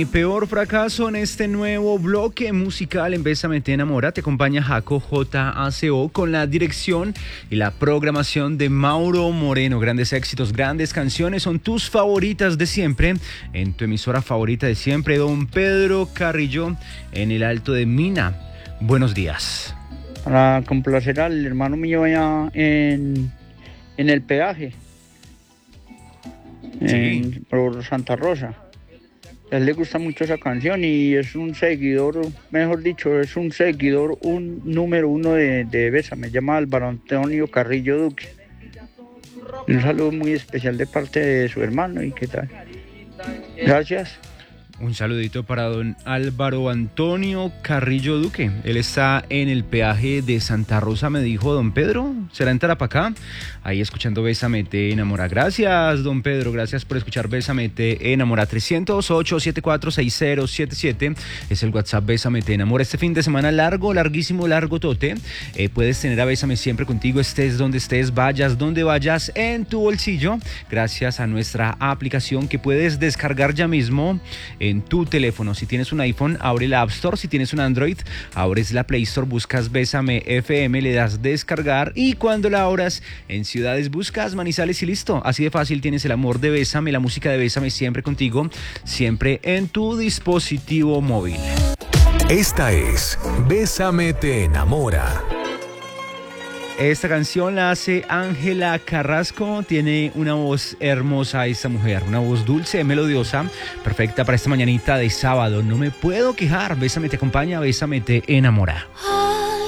Mi peor fracaso en este nuevo bloque musical en Bésame Te Enamora. Te acompaña Jaco JACO con la dirección y la programación de Mauro Moreno. Grandes éxitos, grandes canciones son tus favoritas de siempre en tu emisora favorita de siempre, Don Pedro Carrillo en el Alto de Mina. Buenos días. Para complacer al hermano mío allá en el peaje, Sí. por Santa Rosa. A él le gusta mucho esa canción y es un seguidor, mejor dicho, es un seguidor, un número uno de Bésame. Me llama Álvaro Antonio Carrillo Duque. Un saludo muy especial de parte de su hermano y qué tal. Gracias. Un saludito para don Álvaro Antonio Carrillo Duque. Él está en el peaje de Santa Rosa, me dijo don Pedro. ¿Será en Tarapacá? Ahí escuchando Bésame Te Enamora. Gracias, don Pedro. Gracias por escuchar Bésame Te Enamora. 300-874-6077 es el WhatsApp Bésame Te Enamora. Este fin de semana largo, larguísimo, largo tote. Puedes tener a Bésame siempre contigo, estés donde estés, vayas donde vayas, en tu bolsillo. Gracias a nuestra aplicación que puedes descargar ya mismo en tu teléfono. Si tienes un iPhone, abre la App Store. Si tienes un Android, abres la Play Store, buscas Bésame FM, le das descargar y cuando la abras en ciudades buscas Manizales y listo. Así de fácil tienes el amor de Bésame, la música de Bésame siempre contigo, siempre en tu dispositivo móvil. Esta es Bésame Te Enamora. Esta canción la hace Ángela Carrasco. Tiene una voz hermosa esta mujer, una voz dulce, melodiosa, perfecta para esta mañanita de sábado. No me puedo quejar. Bésame te acompaña, Bésame te enamora.